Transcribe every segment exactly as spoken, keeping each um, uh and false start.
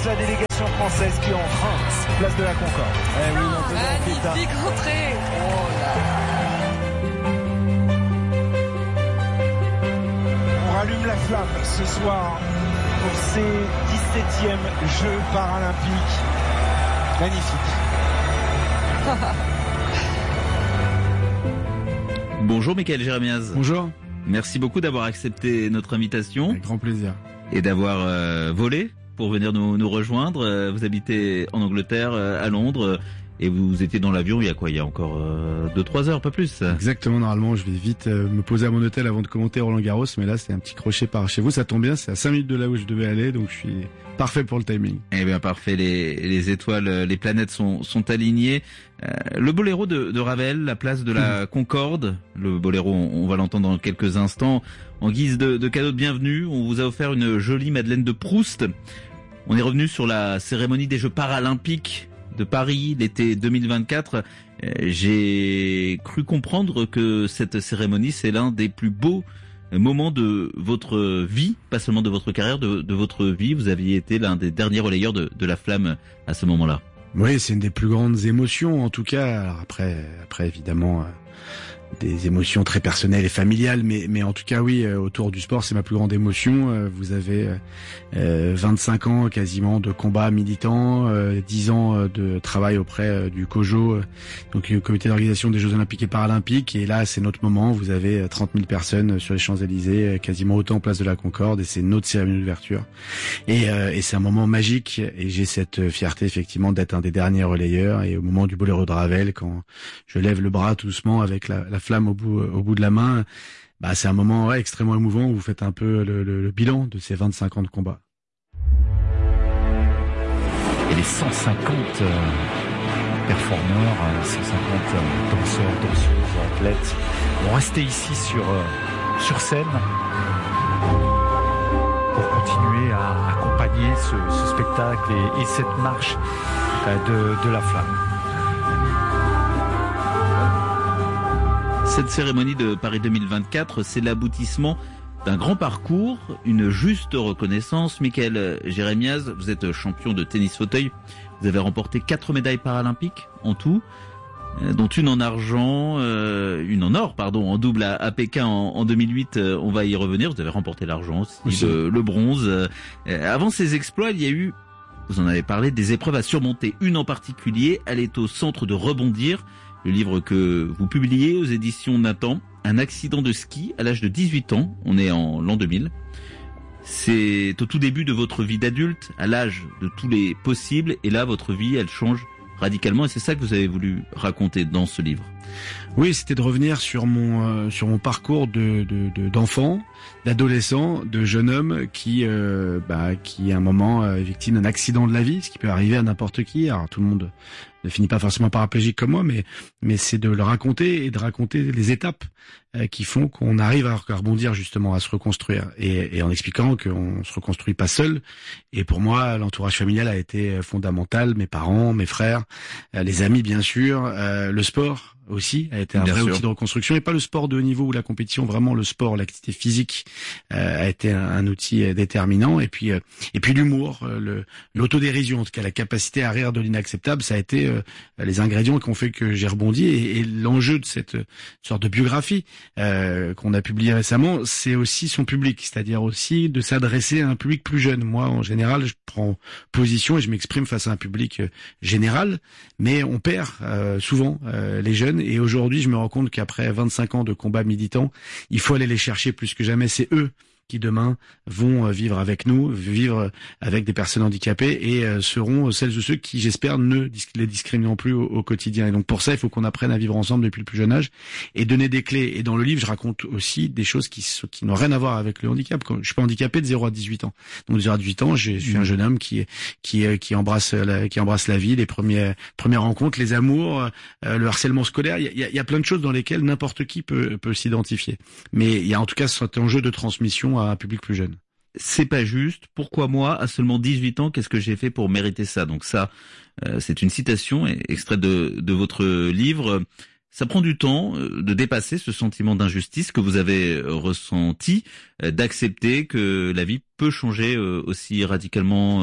la délégation française qui est en France, place de la Concorde. Eh oui, non, magnifique entrée. Oh là. On rallume la flamme ce soir pour ces dix-septièmes Jeux paralympiques. Magnifique. Bonjour Michael Jérémiaz. Bonjour. Merci beaucoup d'avoir accepté notre invitation. Avec grand plaisir. Et d'avoir euh, volé pour venir nous, nous rejoindre. Euh, vous habitez en Angleterre, euh, à Londres, euh, et vous étiez dans l'avion il y a quoi? Il y a encore euh, deux trois heures, pas plus. Exactement, normalement je vais vite euh, me poser à mon hôtel avant de commenter Roland Garros, mais là c'est un petit crochet par chez vous, ça tombe bien, c'est à cinq minutes de là où je devais aller, donc je suis parfait pour le timing. Eh bien parfait, les, les étoiles, les planètes sont, sont alignées. Euh, le boléro de, de Ravel, la place de la Concorde, le boléro on, on va l'entendre dans quelques instants, en guise de, de cadeau de bienvenue, on vous a offert une jolie Madeleine de Proust. On est revenu sur la cérémonie des Jeux paralympiques de Paris l'été deux mille vingt-quatre. Euh, j'ai cru comprendre que cette cérémonie c'est l'un des plus beaux moment de votre vie, pas seulement de votre carrière, de, de votre vie. Vous aviez été l'un des derniers relayeurs de, de la flamme à ce moment-là. Oui, c'est une des plus grandes émotions, en tout cas. Alors après, après évidemment, euh, des émotions très personnelles et familiales, mais, mais en tout cas, oui, euh, autour du sport, c'est ma plus grande émotion. Euh, vous avez euh, vingt-cinq ans quasiment de combat militant, euh, dix ans euh, de travail auprès euh, du COJO, euh, donc le comité d'organisation des Jeux Olympiques et Paralympiques. Et là, c'est notre moment. Vous avez euh, trente mille personnes sur les Champs-Élysées, euh, quasiment autant place de la Concorde, et c'est notre cérémonie d'ouverture. Et, euh, et c'est un moment magique. Et j'ai cette fierté effectivement d'être un des derniers relayeurs. Et au moment du boléro de Ravel, quand je lève le bras tout doucement avec la, la flamme au bout, au bout de la main, bah c'est un moment ouais, extrêmement émouvant où vous faites un peu le, le, le bilan de ces vingt-cinq ans de combat. Et les cent cinquante euh, performeurs, cent cinquante euh, danseurs, danseuses, athlètes vont rester ici sur, euh, sur scène pour continuer à accompagner ce, ce spectacle et, et cette marche euh, de, de la flamme. Cette cérémonie de Paris deux mille vingt-quatre, c'est l'aboutissement d'un grand parcours, une juste reconnaissance. Michael Jérémiaz, vous êtes champion de tennis fauteuil. Vous avez remporté quatre médailles paralympiques en tout, dont une en argent, euh, une en or, pardon, en double à, à Pékin en, en deux mille huit. Euh, on va y revenir. Vous avez remporté l'argent aussi, aussi. Le, le bronze. Euh, avant ces exploits, il y a eu, vous en avez parlé, des épreuves à surmonter. Une en particulier, elle est au centre de Rebondir. Le livre que vous publiez aux éditions Nathan, un accident de ski à l'âge de dix-huit ans, on est en l'an deux mille. C'est au tout début de votre vie d'adulte, à l'âge de tous les possibles, et là votre vie elle change radicalement, et c'est ça que vous avez voulu raconter dans ce livre. Oui, c'était de revenir sur mon euh, sur mon parcours de de, de d'enfant, d'adolescent, de jeune homme qui euh, bah qui à un moment euh, est victime d'un accident de la vie, ce qui peut arriver à n'importe qui. Alors tout le monde ne finit pas forcément paraplégique comme moi, mais mais c'est de le raconter et de raconter les étapes euh, qui font qu'on arrive à rebondir justement, à se reconstruire, et, et en expliquant qu'on se reconstruit pas seul. Et pour moi, l'entourage familial a été fondamental, mes parents, mes frères, euh, les amis bien sûr, euh, le sport aussi a été un Bien vrai sûr. outil de reconstruction, et pas le sport de haut niveau ou la compétition, vraiment le sport, l'activité physique euh, a été un, un outil euh, déterminant. Et puis euh, et puis l'humour, euh, le l'autodérision, en tout cas la capacité à rire de l'inacceptable, ça a été euh, les ingrédients qui ont fait que j'ai rebondi. Et, et l'enjeu de cette euh, sorte de biographie euh, qu'on a publiée récemment, c'est aussi son public, c'est-à-dire aussi de s'adresser à un public plus jeune. Moi, en général, je prends position et je m'exprime face à un public euh, général, mais on perd euh, souvent euh, les jeunes. Et aujourd'hui, je me rends compte qu'après vingt-cinq ans de combat militant, il faut aller les chercher plus que jamais. C'est eux qui demain vont vivre avec nous, vivre avec des personnes handicapées, et euh, seront celles ou ceux qui, j'espère, ne dis- les discrimineront plus au, au quotidien. Et donc pour ça, il faut qu'on apprenne à vivre ensemble depuis le plus jeune âge et donner des clés. Et dans le livre, je raconte aussi des choses qui, s- qui n'ont rien à voir avec le handicap. Quand- Je suis pas handicapé de zéro à dix-huit ans. Donc de zéro à dix-huit ans, je suis un jeune homme qui qui euh, qui embrasse la, qui embrasse la vie, les premières premières rencontres, les amours, euh, le harcèlement scolaire. Il y a, il y a plein de choses dans lesquelles n'importe qui peut peut s'identifier. Mais il y a en tout cas cet enjeu de transmission à un public plus jeune. C'est pas juste. Pourquoi moi, à seulement dix-huit ans, qu'est-ce que j'ai fait pour mériter ça? Donc ça, euh, c'est une citation extraite de, de votre livre. ça prend du temps de dépasser ce sentiment d'injustice que vous avez ressenti, d'accepter que la vie peut changer aussi radicalement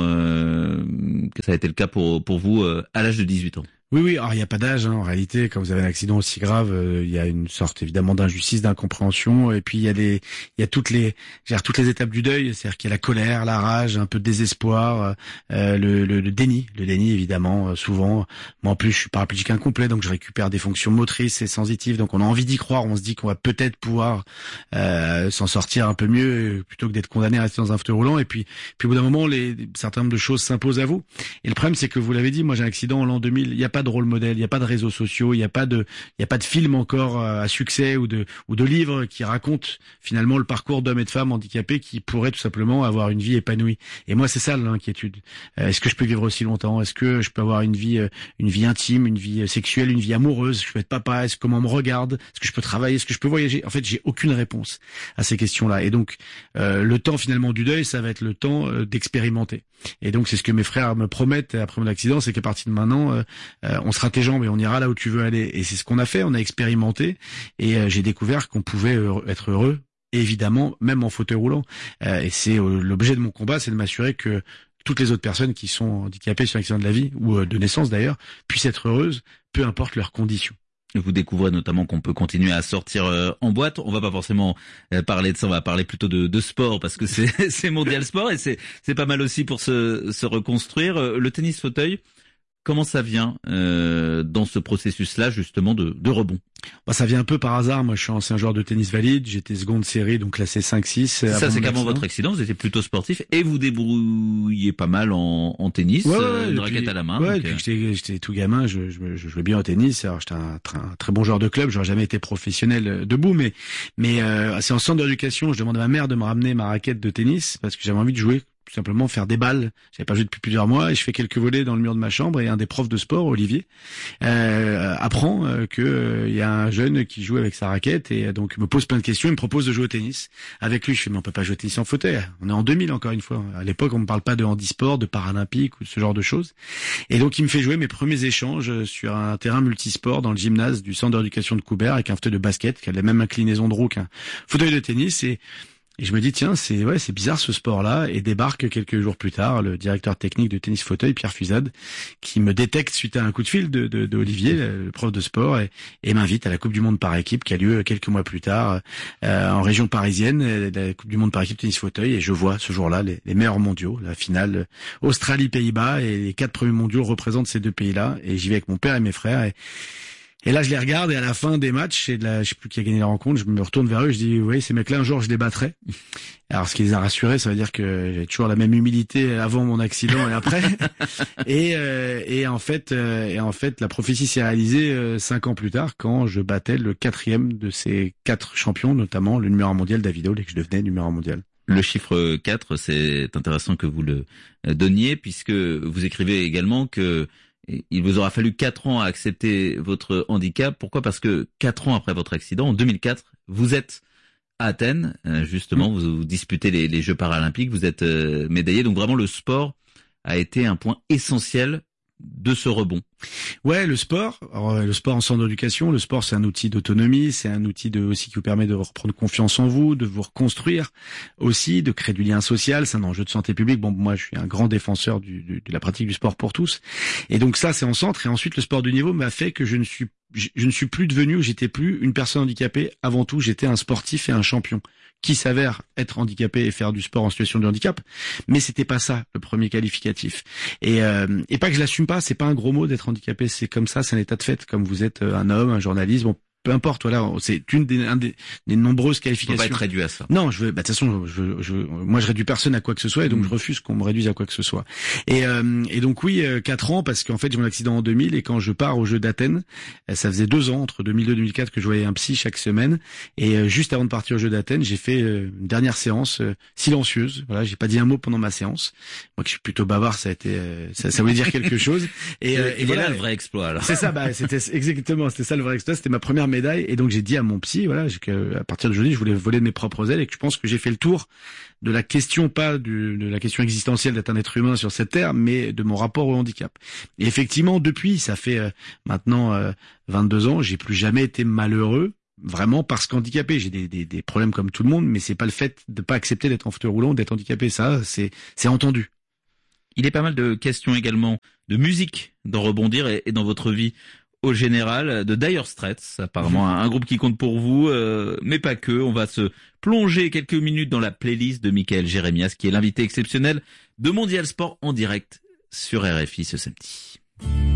que ça a été le cas pour pour vous à l'âge de dix-huit ans. Oui, oui. Alors il n'y a pas d'âge. Hein. En réalité, quand vous avez un accident aussi grave, euh, il y a une sorte évidemment d'injustice, d'incompréhension, et puis il y a des, il y a toutes les, genre, toutes les étapes du deuil. C'est-à-dire qu'il y a la colère, la rage, un peu de désespoir, euh, le, le, le déni, le déni évidemment. Euh, souvent, moi en plus, je suis paraplégique incomplet, donc je récupère des fonctions motrices et sensitives. Donc on a envie d'y croire. On se dit qu'on va peut-être pouvoir euh, s'en sortir un peu mieux plutôt que d'être condamné à rester dans un fauteuil roulant. Et puis, puis au bout d'un moment, les certain nombre de choses s'imposent à vous. Et le problème, c'est que vous l'avez dit, moi j'ai un accident en l'an deux mille. Il y a pas de rôle modèle, il n'y a pas de réseaux sociaux, il n'y a pas de, il y a pas de film encore à succès ou de, ou de livres qui racontent finalement le parcours d'hommes et de femmes handicapés qui pourraient tout simplement avoir une vie épanouie. Et moi, c'est ça l'inquiétude. Euh, est-ce que je peux vivre aussi longtemps? Est-ce que je peux avoir une vie, une vie intime, une vie sexuelle, une vie amoureuse? Je peux être papa? Est-ce que comment on me regarde? Est-ce que je peux travailler? Est-ce que je peux voyager? En fait, j'ai aucune réponse à ces questions-là. Et donc, euh, le temps finalement du deuil, ça va être le temps euh, d'expérimenter. Et donc, c'est ce que mes frères me promettent après mon accident, c'est qu'à partir de maintenant, euh, euh, on sera tes jambes et on ira là où tu veux aller. Et c'est ce qu'on a fait, on a expérimenté et euh, j'ai découvert qu'on pouvait euh, être heureux, et évidemment, même en fauteuil roulant. Euh, et c'est euh, l'objet de mon combat, c'est de m'assurer que toutes les autres personnes qui sont handicapées sur l'accident de la vie, ou euh, de naissance d'ailleurs, puissent être heureuses, peu importe leurs conditions. Vous découvrez notamment qu'on peut continuer à sortir euh, en boîte. On va pas forcément euh, parler de ça, on va parler plutôt de, de sport parce que c'est, c'est mondial sport et c'est, c'est pas mal aussi pour se, se reconstruire. Euh, le tennis fauteuil, comment ça vient euh, dans ce processus-là justement de, de rebond? Bah, ça vient un peu par hasard. Moi, je suis ancien joueur de tennis valide. J'étais seconde série, donc classé cinq six. Ça, c'est qu'avant votre accident, vous étiez plutôt sportif et vous débrouillez pas mal en, en tennis, ouais, ouais, euh, une depuis, raquette à la main. Ouais, donc, depuis euh... que j'étais, j'étais tout gamin, je, je, je jouais bien au tennis. Alors, j'étais un, un très bon joueur de club. J'aurais jamais été professionnel euh, debout, mais mais euh, c'est en centre d'éducation. Je demande à ma mère de me ramener ma raquette de tennis parce que j'avais envie de jouer. Tout simplement faire des balles. J'avais pas joué depuis plusieurs mois et je fais quelques volets dans le mur de ma chambre et un des profs de sport, Olivier, euh, apprend euh, que euh, y a un jeune qui joue avec sa raquette et euh, donc me pose plein de questions. Il me propose de jouer au tennis avec lui. Je fais mais on peut pas jouer au tennis en fauteuil. On est en deux mille encore une fois. À l'époque, on me parle pas de handisport, de paralympique ou ce genre de choses. Et donc il me fait jouer mes premiers échanges sur un terrain multisport dans le gymnase du centre d'éducation de Coubert avec un fauteuil de basket qui a la même inclinaison de roue qu'un fauteuil de tennis et Et je me dis tiens c'est ouais c'est bizarre ce sport-là et débarque quelques jours plus tard le directeur technique de tennis fauteuil Pierre Fusade qui me détecte suite à un coup de fil de, de, de Olivier le prof de sport et, et m'invite à la Coupe du Monde par équipe qui a lieu quelques mois plus tard euh, en région parisienne, la Coupe du Monde par équipe tennis fauteuil et je vois ce jour-là les, les meilleurs mondiaux, la finale Australie-Pays-Bas et les quatre premiers mondiaux représentent ces deux pays-là et j'y vais avec mon père et mes frères et Et là, je les regarde et à la fin des matchs, et de la, je sais plus qui a gagné la rencontre, je me retourne vers eux et je dis, oui, ces mecs-là, un jour, je les battrai. Alors, ce qui les a rassurés, ça veut dire que j'ai toujours la même humilité avant mon accident et après. et, euh, et en fait, euh, et en fait, la prophétie s'est réalisée euh, cinq ans plus tard quand je battais le quatrième de ces quatre champions, notamment le numéro un mondial David Hall et que je devenais numéro un mondial. Le chiffre quatre, c'est intéressant que vous le donniez puisque vous écrivez également que il vous aura fallu quatre ans à accepter votre handicap. Pourquoi? Parce que quatre ans après votre accident, en deux mille quatre, vous êtes à Athènes, justement, mmh. vous, vous disputez les, les Jeux paralympiques, vous êtes euh, médaillé. Donc vraiment, le sport a été un point essentiel de ce rebond. Ouais, le sport, alors, le sport en centre d'éducation, le sport c'est un outil d'autonomie, c'est un outil de aussi qui vous permet de reprendre confiance en vous, de vous reconstruire aussi, de créer du lien social, c'est un enjeu de santé publique. Bon, moi je suis un grand défenseur du, du, de la pratique du sport pour tous. Et donc ça c'est en centre et ensuite le sport de niveau m'a fait que je ne suis je, je ne suis plus devenu, j'étais plus une personne handicapée, avant tout j'étais un sportif et un champion qui s'avère être handicapé et faire du sport en situation de handicap, mais c'était pas ça le premier qualificatif. Et, euh, et pas que je l'assume pas, c'est pas un gros mot d'être handicapé, c'est comme ça, c'est un état de fait, comme vous êtes un homme, un journaliste, bon, peu importe, voilà, c'est une des, un des, des nombreuses qualifications. Faut pas être réduit à ça. Non, je veux, bah, de toute façon, je, je, moi, je réduis personne à quoi que ce soit, et donc mmh. je refuse qu'on me réduise à quoi que ce soit. Et, euh, et donc oui, euh, quatre ans, parce qu'en fait, j'ai mon accident en deux mille, et quand je pars aux Jeux d'Athènes, ça faisait deux ans, entre deux mille deux et deux mille quatre, que je voyais un psy chaque semaine, et euh, juste avant de partir aux Jeux d'Athènes, j'ai fait euh, une dernière séance euh, silencieuse. Voilà, j'ai pas dit un mot pendant ma séance. Moi, qui suis plutôt bavard, ça a été, euh, ça, ça voulait dire quelque chose. Et, euh, et, et voilà, là, le vrai exploit. Alors. C'est ça, bah, c'était exactement, c'était ça le vrai exploit. C'était ma première médaille. Et donc j'ai dit à mon psy, voilà, qu'à partir d'aujourd'hui, je voulais voler de mes propres ailes et que je pense que j'ai fait le tour de la question, pas du, de la question existentielle d'être un être humain sur cette terre, mais de mon rapport au handicap. Et effectivement, depuis, ça fait euh, maintenant euh, vingt-deux ans, j'ai plus jamais été malheureux. Vraiment parce qu'handicapé, j'ai des, des, des problèmes comme tout le monde, mais c'est pas le fait de pas accepter d'être en fauteuil roulant, d'être handicapé, ça c'est c'est entendu. Il est pas mal de questions également de musique dans Rebondir et, et dans votre vie au général, de Dire Straits, apparemment un, un groupe qui compte pour vous, euh, mais pas que. On va se plonger quelques minutes dans la playlist de Michael Jérémiaz, qui est l'invité exceptionnel de Mondial Sport en direct sur R F I ce samedi.